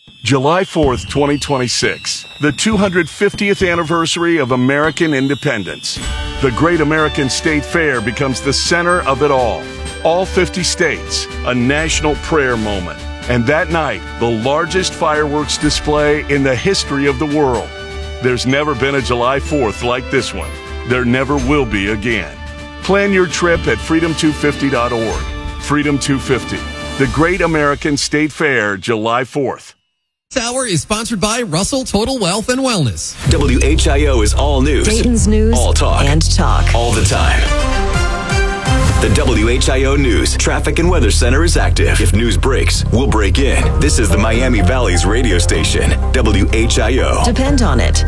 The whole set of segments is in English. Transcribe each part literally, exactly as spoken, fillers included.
July fourth, twenty twenty-six, the two hundred fiftieth anniversary of American independence. The Great American State Fair becomes the center of it all. All fifty states, a national prayer moment. And that night, the largest fireworks display in the history of the world. There's never been a July fourth like this one. There never will be again. Plan your trip at freedom two fifty dot org. Freedom two fifty, the Great American State Fair, July fourth. This hour is sponsored by Russell Total Wealth and Wellness. W H I O is all news. Dayton's news. All talk. And talk. All the time. The W H I O News Traffic and Weather Center is active. If news breaks, we'll break in. This is the Miami Valley's radio station, W H I O. Depend on it.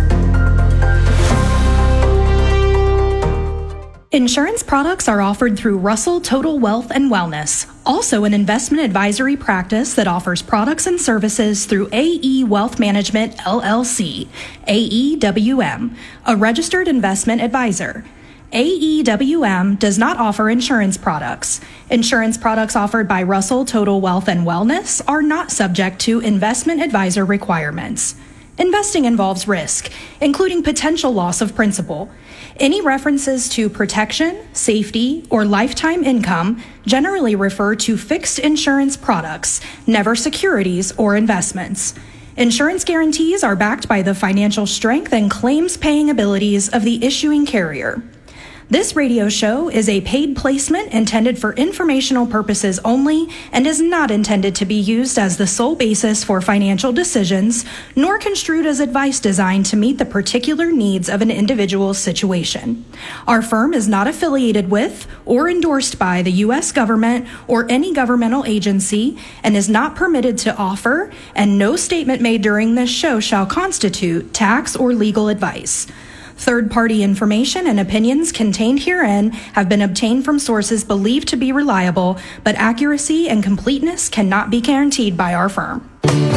Insurance products are offered through Russell Total Wealth and Wellness, also an investment advisory practice that offers products and services through A E Wealth Management, L L C, A E W M, a registered investment advisor. A E W M does not offer insurance products. Insurance products offered by Russell Total Wealth and Wellness are not subject to investment advisor requirements. Investing involves risk, including potential loss of principal. Any references to protection, safety, or lifetime income generally refer to fixed insurance products, never securities or investments. Insurance guarantees are backed by the financial strength and claims-paying abilities of the issuing carrier. This radio show is a paid placement intended for informational purposes only and is not intended to be used as the sole basis for financial decisions, nor construed as advice designed to meet the particular needs of an individual's situation. Our firm is not affiliated with or endorsed by the U S government or any governmental agency and is not permitted to offer, and no statement made during this show shall constitute tax or legal advice. Third-party information and opinions contained herein have been obtained from sources believed to be reliable, but accuracy and completeness cannot be guaranteed by our firm.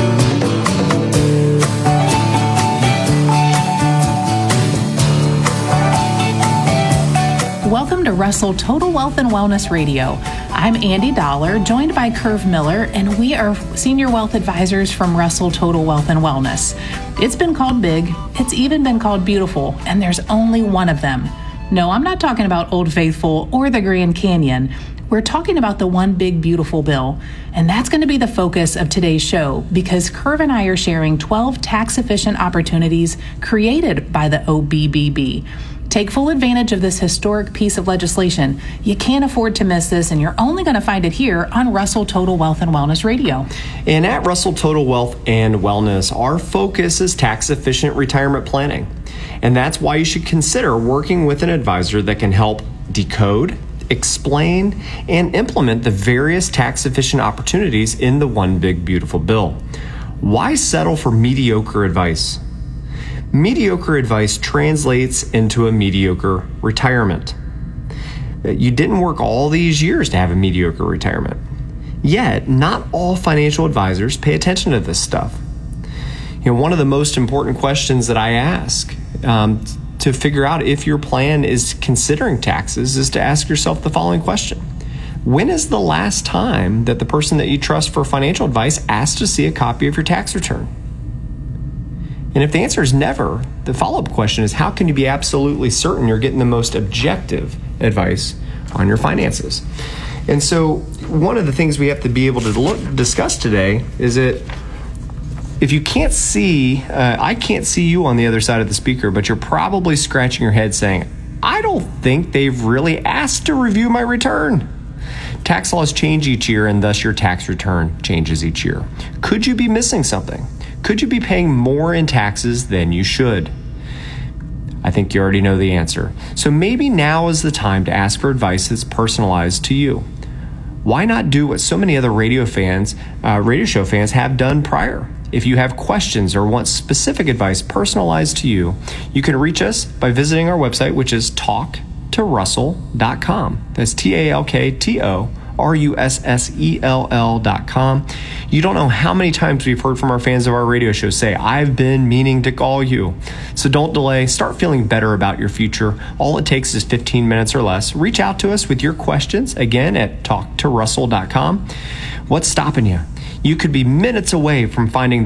Welcome to Russell Total Wealth and Wellness Radio. I'm Andy Dollar, joined by Curve Miller, and we are Senior Wealth Advisors from Russell Total Wealth and Wellness. It's been called big, it's even been called beautiful, and there's only one of them. No, I'm not talking about Old Faithful or the Grand Canyon. We're talking about the One Big Beautiful Bill, and that's going to be the focus of today's show because Curve and I are sharing twelve tax-efficient opportunities created by the O B B B. Take full advantage of this historic piece of legislation. You can't afford to miss this, and you're only going to find it here on Russell Total Wealth and Wellness Radio. And at Russell Total Wealth and Wellness, our focus is tax-efficient retirement planning. And that's why you should consider working with an advisor that can help decode, explain, and implement the various tax-efficient opportunities in the One Big Beautiful Bill. Why settle for mediocre advice? Mediocre advice translates into a mediocre retirement. You didn't work all these years to have a mediocre retirement. Yet, not all financial advisors pay attention to this stuff. You know, one of the most important questions that I ask um, to figure out if your plan is considering taxes is to ask yourself the following question. When is the last time that the person that you trust for financial advice asked to see a copy of your tax return? And if the answer is never, the follow-up question is how can you be absolutely certain you're getting the most objective advice on your finances? And so one of the things we have to be able to look, discuss today is that if you can't see, uh, I can't see you on the other side of the speaker, but you're probably scratching your head saying, I don't think they've really asked to review my return. Tax laws change each year, and thus your tax return changes each year. Could you be missing something? Could you be paying more in taxes than you should? I think you already know the answer. So maybe now is the time to ask for advice that's personalized to you. Why not do what so many other radio fans, uh, radio show fans have done prior? If you have questions or want specific advice personalized to you, you can reach us by visiting our website, which is talk to russell dot com. That's T A L K T O R U S S E L L dot com. You don't know how many times we've heard from our fans of our radio show say, I've been meaning to call you. So don't delay. Start feeling better about your future. All it takes is fifteen minutes or less. Reach out to us with your questions, again, at talk to russell dot com. What's stopping you? You could be minutes away from finding